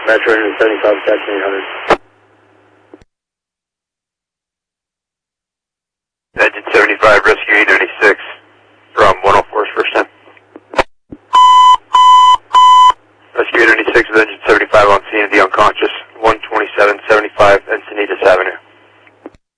Metro 75, Section 800. Engine 75, Rescue 896 from 104's first time. Rescue 896 with engine 75 on scene and the unconscious.